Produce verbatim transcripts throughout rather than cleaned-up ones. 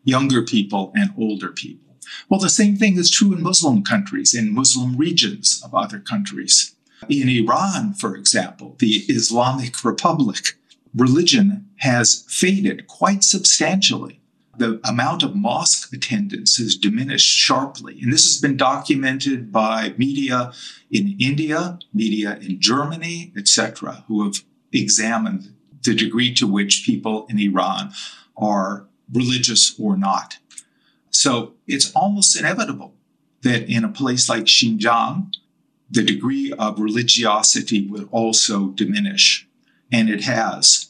younger people and older people. Well, the same thing is true in Muslim countries, in Muslim regions of other countries. In Iran, for example, the Islamic Republic, religion has faded quite substantially. The amount of mosque attendance has diminished sharply. And this has been documented by media in India, media in Germany, et cetera, who have examined the degree to which people in Iran are religious or not. So it's almost inevitable that in a place like Xinjiang, the degree of religiosity will also diminish. And it has.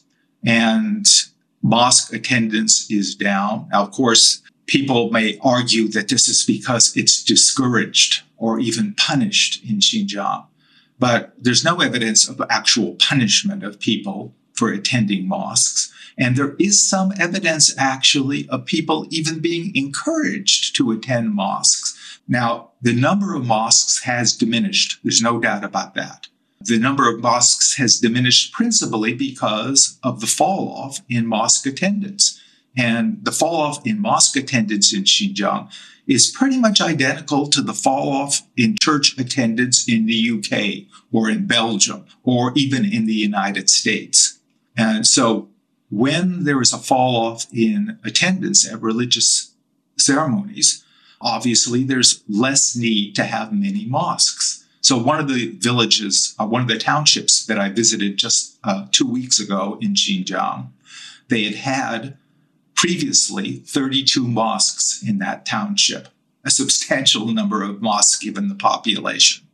And mosque attendance is down. Now, of course, people may argue that this is because it's discouraged or even punished in Xinjiang. But there's no evidence of actual punishment of people for attending mosques. And there is some evidence, actually, of people even being encouraged to attend mosques. Now, the number of mosques has diminished. There's no doubt about that. The number of mosques has diminished principally because of the fall off in mosque attendance. And the fall off in mosque attendance in Xinjiang is pretty much identical to the fall off in church attendance in the U K or in Belgium or even in the United States. And so when there is a fall off in attendance at religious ceremonies, obviously there's less need to have many mosques. So one of the villages, uh, one of the townships that I visited just uh, two weeks ago in Xinjiang, they had had previously thirty-two mosques in that township, a substantial number of mosques given the population.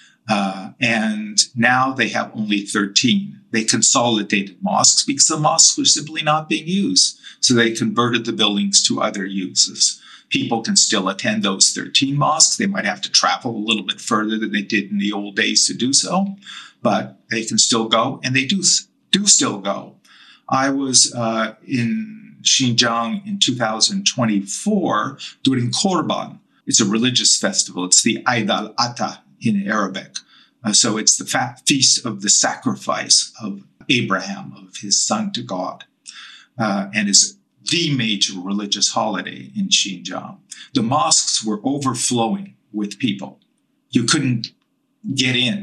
Uh, and now they have only thirteen. They consolidated mosques because the mosques were simply not being used. So they converted the buildings to other uses. People can still attend those thirteen mosques. They might have to travel a little bit further than they did in the old days to do so, but they can still go, and they do, do still go. I was uh, in Xinjiang in two thousand twenty-four during Korban. It's a religious festival. It's the Eid al-Adha in Arabic. Uh, so it's the fa- feast of the sacrifice of Abraham, of his son to God, uh, and is the major religious holiday in Xinjiang. The mosques were overflowing with people. You couldn't get in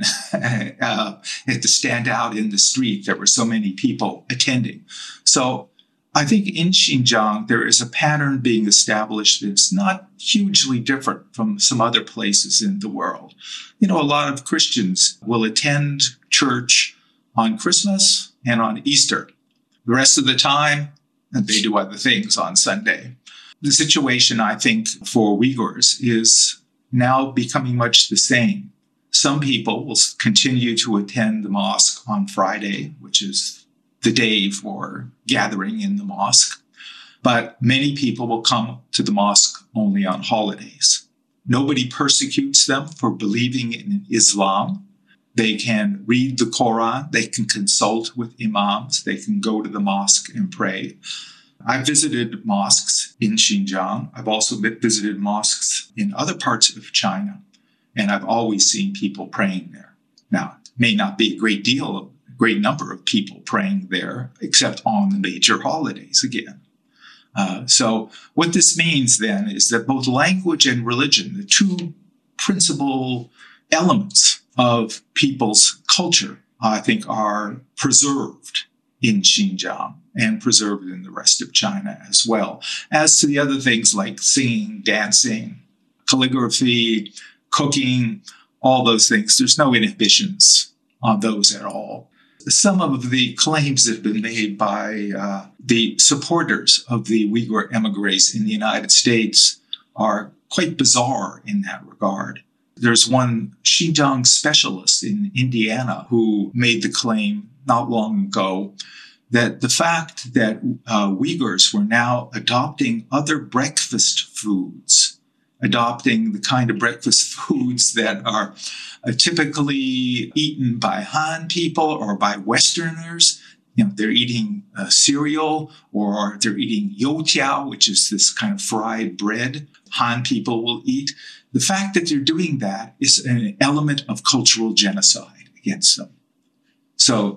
uh, and to stand out in the street. There were so many people attending. So I think in Xinjiang, there is a pattern being established that's not hugely different from some other places in the world. You know, a lot of Christians will attend church on Christmas and on Easter. The rest of the time, and they do other things on Sunday. The situation, I think, for Uyghurs is now becoming much the same. Some people will continue to attend the mosque on Friday, which is the day for gathering in the mosque. But many people will come to the mosque only on holidays. Nobody persecutes them for believing in Islam. They can read the Quran. They can consult with imams. They can go to the mosque and pray. I've visited mosques in Xinjiang. I've also visited mosques in other parts of China, and I've always seen people praying there. Now, it may not be a great deal, a great number of people praying there, except on the major holidays again. Uh, so what this means then is that both language and religion, the two principal elements of people's culture, I think, are preserved in Xinjiang and preserved in the rest of China as well. As to the other things like singing, dancing, calligraphy, cooking, all those things, there's no inhibitions on those at all. Some of the claims that have been made by uh, the supporters of the Uyghur emigres in the United States are quite bizarre in that regard. There's one Xinjiang specialist in Indiana who made the claim not long ago that the fact that uh, Uyghurs were now adopting other breakfast foods, adopting the kind of breakfast foods that are uh, typically eaten by Han people or by Westerners. You know, they're eating uh, cereal, or they're eating youtiao, which is this kind of fried bread Han people will eat. The fact that they're doing that is an element of cultural genocide against them. So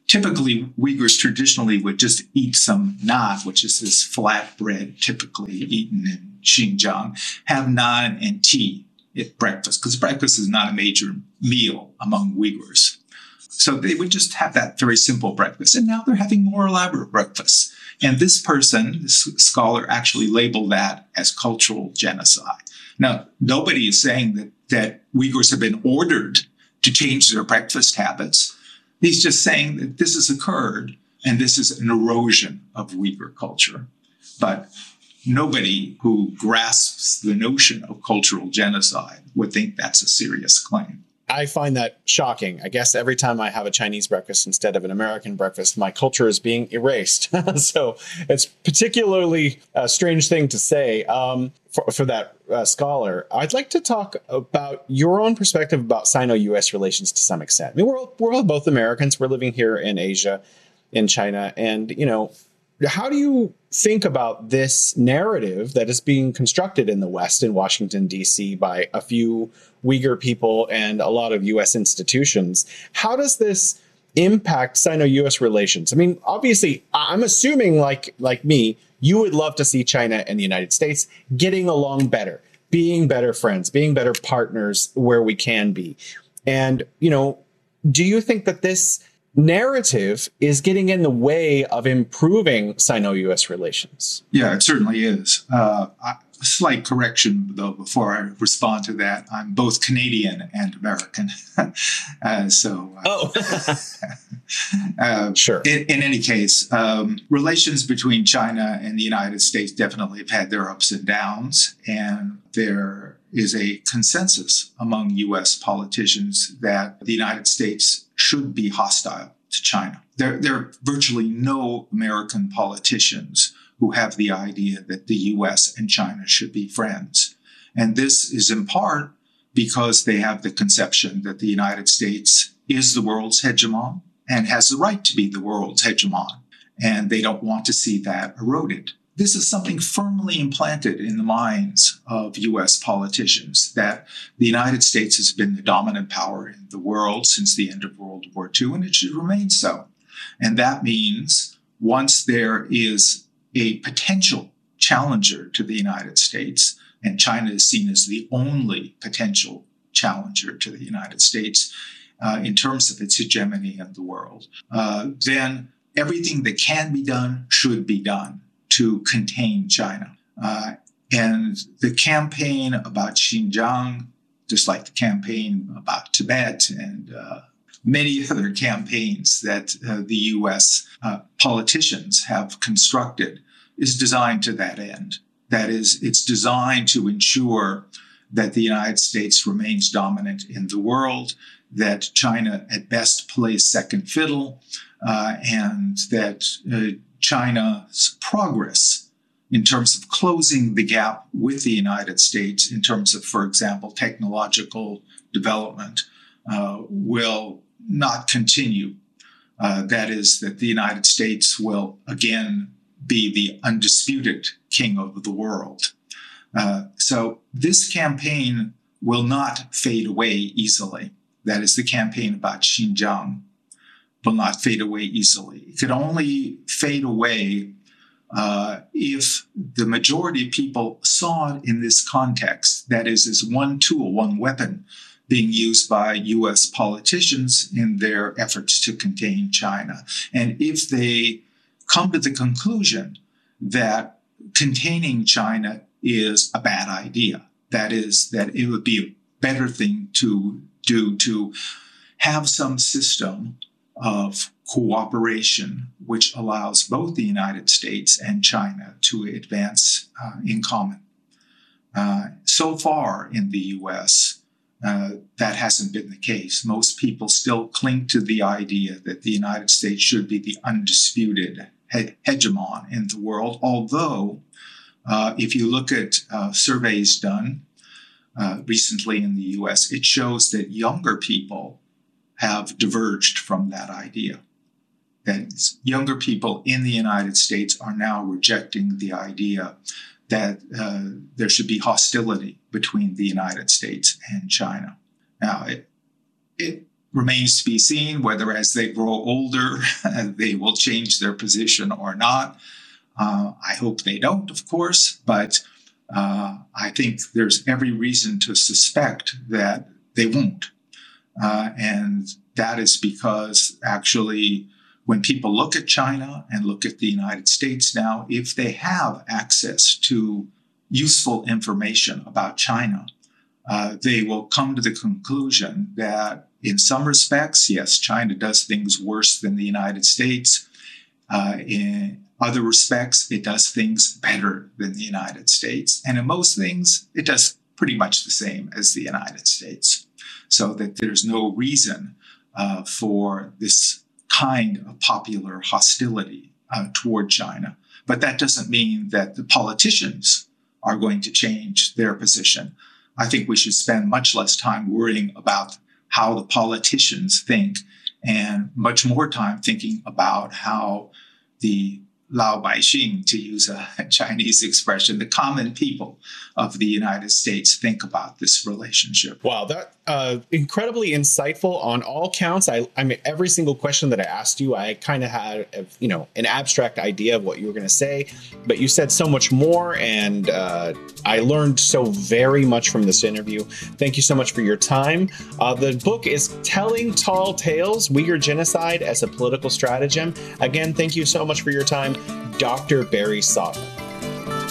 typically Uyghurs traditionally would just eat some naan, which is this flat bread typically eaten in Xinjiang, have naan and tea at breakfast, because breakfast is not a major meal among Uyghurs. So they would just have that very simple breakfast. And now they're having more elaborate breakfasts. And this person, this scholar, actually labeled that as cultural genocide. Now, nobody is saying that, that Uyghurs have been ordered to change their breakfast habits. He's just saying that this has occurred and this is an erosion of Uyghur culture. But nobody who grasps the notion of cultural genocide would think that's a serious claim. I find that shocking. I guess every time I have a Chinese breakfast instead of an American breakfast, my culture is being erased. So it's particularly a strange thing to say um, for, for that uh, scholar. I'd like to talk about your own perspective about Sino-U S relations to some extent. I mean, we're all, we're all both Americans. We're living here in Asia, in China. And, you know, how do you think about this narrative that is being constructed in the West, in Washington, D C, by a few Uyghur people and a lot of U S institutions? How does this impact Sino-U S relations? I mean, obviously, I'm assuming, like like me, you would love to see China and the United States getting along better, being better friends, being better partners where we can be. And, you know, do you think that this narrative is getting in the way of improving Sino-U S relations? Yeah, it certainly is. Uh, I, a slight correction, though, before I respond to that. I'm both Canadian and American. uh, so, uh, oh, uh, sure. In, in any case, um, relations between China and the United States definitely have had their ups and downs, and there is a consensus among U S politicians that the United States should be hostile to China. There, there are virtually no American politicians who have the idea that the U S and China should be friends. And this is in part because they have the conception that the United States is the world's hegemon and has the right to be the world's hegemon. And they don't want to see that eroded. This is something firmly implanted in the minds of U S politicians, that the United States has been the dominant power in the world since the end of World War Two, and it should remain so. And that means once there is a potential challenger to the United States, and China is seen as the only potential challenger to the United States uh, in terms of its hegemony in the world, uh, then everything that can be done should be done to contain China. Uh, and the campaign about Xinjiang, just like the campaign about Tibet and uh, many other campaigns that uh, the U S uh, politicians have constructed, is designed to that end. That is, it's designed to ensure that the United States remains dominant in the world, that China at best plays second fiddle, uh, and that uh, China's progress in terms of closing the gap with the United States, in terms of, for example, technological development, uh, will not continue. Uh, that is, that the United States will again be the undisputed king of the world. Uh, so this campaign will not fade away easily. That is, the campaign about Xinjiang will not fade away easily. It could only fade away uh, if the majority of people saw it in this context. That is, as one tool, one weapon being used by U S politicians in their efforts to contain China. And if they come to the conclusion that containing China is a bad idea, that is, that it would be a better thing to do to have some system of cooperation which allows both the United States and China to advance uh, in common. Uh, so far in the U S, uh, that hasn't been the case. Most people still cling to the idea that the United States should be the undisputed he- hegemon in the world, although uh, if you look at uh, surveys done uh, recently in the U S, it shows that younger people have diverged from that idea. That younger people in the United States are now rejecting the idea that uh, there should be hostility between the United States and China. Now, it, it remains to be seen whether as they grow older they will change their position or not. Uh, I hope they don't, of course, but uh, I think there's every reason to suspect that they won't. Uh, and that is because actually when people look at China and look at the United States now, if they have access to useful information about China, uh, they will come to the conclusion that in some respects, yes, China does things worse than the United States. Uh, in other respects, it does things better than the United States. And in most things, it does pretty much the same as the United States. So that there's no reason uh, for this kind of popular hostility uh, toward China. But that doesn't mean that the politicians are going to change their position. I think we should spend much less time worrying about how the politicians think and much more time thinking about how the Lao Baixing, to use a Chinese expression, the common people of the United States think about this relationship. Wow, that uh, incredibly insightful on all counts. I, I mean, every single question that I asked you, I kind of had, a, you know, an abstract idea of what you were going to say, but you said so much more, and uh, I learned so very much from this interview. Thank you so much for your time. Uh, the book is Telling Tall Tales: Uyghur Genocide as a Political Stratagem. Again, thank you so much for your time, Doctor Barry Sautman.